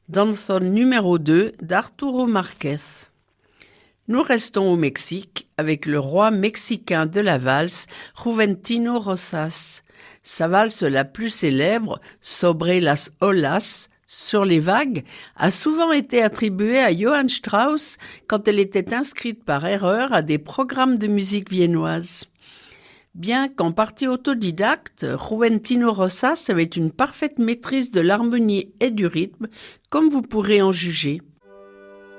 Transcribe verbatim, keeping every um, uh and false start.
Danzón numéro deux d'Arturo Márquez. Nous restons au Mexique avec le roi mexicain de la valse, Juventino Rosas. Sa valse la plus célèbre, Sobre las olas, sur les vagues, a souvent été attribuée à Johann Strauss quand elle était inscrite par erreur à des programmes de musique viennoise. Bien qu'en partie autodidacte, Juventino Rosas avait une parfaite maîtrise de l'harmonie et du rythme, comme vous pourrez en juger.